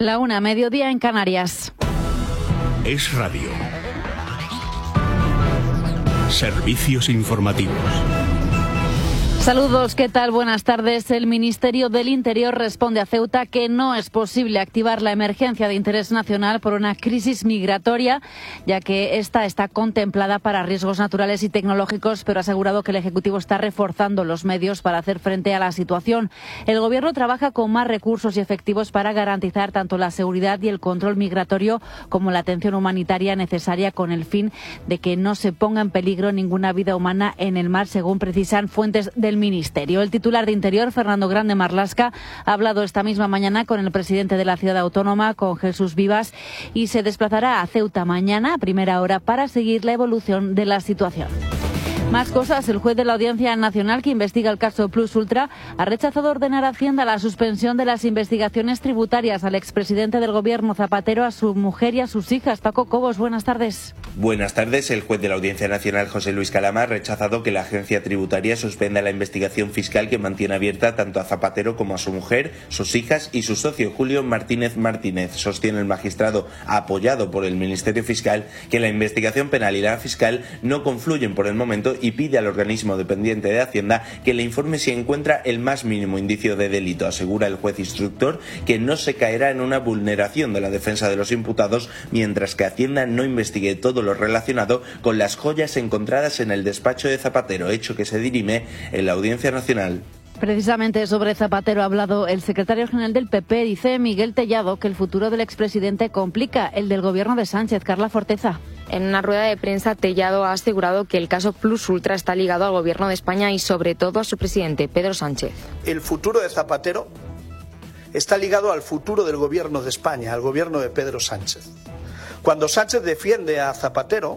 La 1, mediodía en Canarias. Es Radio. Servicios informativos. Saludos, ¿qué tal? Buenas tardes. El Ministerio del Interior responde a Ceuta que no es posible activar la emergencia de interés nacional por una crisis migratoria, ya que esta está contemplada para riesgos naturales y tecnológicos, pero ha asegurado que el Ejecutivo está reforzando los medios para hacer frente a la situación. El Gobierno trabaja con más recursos y efectivos para garantizar tanto la seguridad y el control migratorio como la atención humanitaria necesaria con el fin de que no se ponga en peligro ninguna vida humana en el mar, según precisan fuentes del Ministerio. El titular de Interior, Fernando Grande Marlaska, ha hablado esta misma mañana con el presidente de la ciudad autónoma, con Jesús Vivas, y se desplazará a Ceuta mañana a primera hora para seguir la evolución de la situación. Más cosas. El juez de la Audiencia Nacional que investiga el caso Plus Ultra ha rechazado ordenar a Hacienda la suspensión de las investigaciones tributarias al expresidente del Gobierno Zapatero, a su mujer y a sus hijas. Paco Cobos, buenas tardes. Buenas tardes. El juez de la Audiencia Nacional, José Luis Calama, ha rechazado que la agencia tributaria suspenda la investigación fiscal que mantiene abierta tanto a Zapatero como a su mujer, sus hijas y su socio Julio Martínez Martínez. Sostiene el magistrado, apoyado por el Ministerio Fiscal, que la investigación penal y la fiscal no confluyen por el momento y pide al organismo dependiente de Hacienda que le informe si encuentra el más mínimo indicio de delito. Asegura el juez instructor que no se caerá en una vulneración de la defensa de los imputados mientras que Hacienda no investigue todo lo relacionado con las joyas encontradas en el despacho de Zapatero, hecho que se dirime en la Audiencia Nacional. Precisamente sobre Zapatero ha hablado el secretario general del PP. Dice Miguel Tellado que el futuro del expresidente complica el del gobierno de Sánchez. Carla Forteza. En una rueda de prensa, Tellado ha asegurado que el caso Plus Ultra está ligado al gobierno de España y sobre todo a su presidente, Pedro Sánchez. El futuro de Zapatero está ligado al futuro del gobierno de España, al gobierno de Pedro Sánchez. Cuando Sánchez defiende a Zapatero,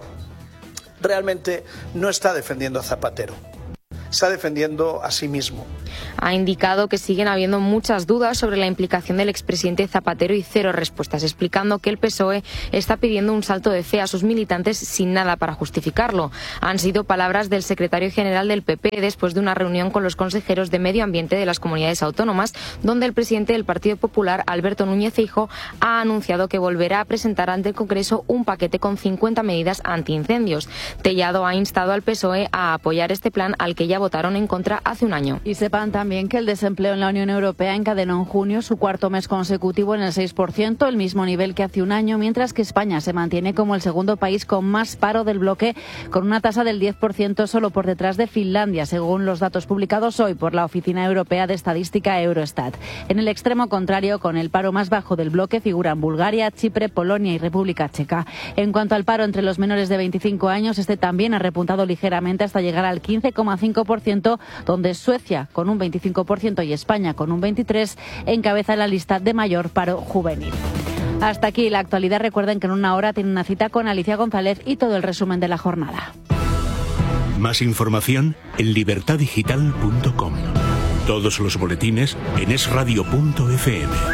realmente no está defendiendo a Zapatero. Está defendiendo a sí mismo. Ha indicado que siguen habiendo muchas dudas sobre la implicación del expresidente Zapatero y cero respuestas, explicando que el PSOE está pidiendo un salto de fe a sus militantes sin nada para justificarlo. Han sido palabras del secretario general del PP después de una reunión con los consejeros de Medio Ambiente de las comunidades autónomas, donde el presidente del Partido Popular, Alberto Núñez Feijóo, ha anunciado que volverá a presentar ante el Congreso un paquete con 50 medidas antiincendios. Tellado ha instado al PSOE a apoyar este plan al que ya votaron en contra hace un año. Y sepan también que el desempleo en la Unión Europea encadenó en junio su cuarto mes consecutivo en el 6%, el mismo nivel que hace un año, mientras que España se mantiene como el segundo país con más paro del bloque, con una tasa del 10%, solo por detrás de Finlandia, según los datos publicados hoy por la Oficina Europea de Estadística Eurostat. En el extremo contrario, con el paro más bajo del bloque, figuran Bulgaria, Chipre, Polonia y República Checa. En cuanto al paro entre los menores de 25 años, este también ha repuntado ligeramente hasta llegar al 15,5%, donde Suecia, con un 25% y España, con un 23%, encabeza la lista de mayor paro juvenil. Hasta aquí la actualidad. Recuerden que en una hora tienen una cita con Alicia González y todo el resumen de la jornada. Más información en libertadigital.com. Todos los boletines en esradio.fm.